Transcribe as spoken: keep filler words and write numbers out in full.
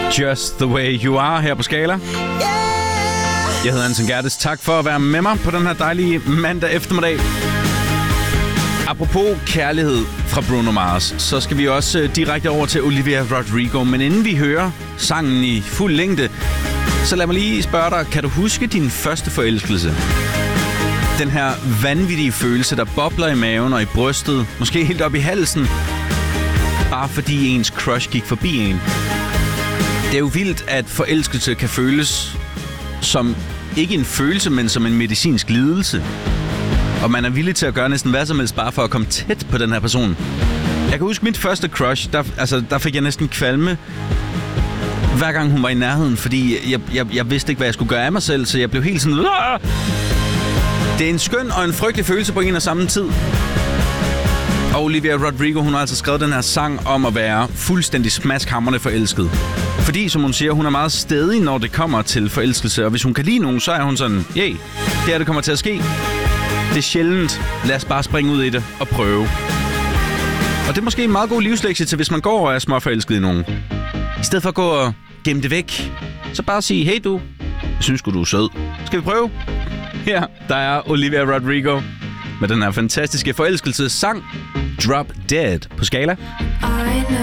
Just the way you are her på Skala. Jeg hedder Anton Gerdes. Tak for at være med mig på den her dejlige mandag eftermiddag. Apropos kærlighed fra Bruno Mars, så skal vi også direkte over til Olivia Rodrigo. Men inden vi hører sangen i fuld længde, så lad mig lige spørge dig, kan du huske din første forelskelse? Den her vanvittige følelse, der bobler i maven og i brystet, måske helt op i halsen, bare fordi ens crush gik forbi en. Det er jo vildt, at forelskelse kan føles som ikke en følelse, men som en medicinsk lidelse. Og man er villig til at gøre næsten hvad som helst, bare for at komme tæt på den her person. Jeg kan huske mit første crush, der, altså, der fik jeg næsten kvalme, hver gang hun var i nærheden, fordi jeg, jeg, jeg vidste ikke, hvad jeg skulle gøre af mig selv, så jeg blev helt sådan... Aah! Det er en skøn og en frygtelig følelse på en og samme tid. Og Olivia Rodrigo, hun har altså skrevet den her sang om at være fuldstændig smaskhamrende forelsket. Fordi, som hun siger, hun er meget stædig, når det kommer til forelskelse. Og hvis hun kan lide nogen, så er hun sådan, yeah, det er det kommer til at ske. Det er sjældent. Lad os bare springe ud i det og prøve. Og det er måske en meget god livslektie til, hvis man går og er småforelsket i nogen. I stedet for at gå og gemme det væk, så bare sige, hey du, jeg synes sgu, du er sød. Skal vi prøve? Her, der er Olivia Rodrigo med den her fantastiske forelskelsessang Drop Dead på Skala. I know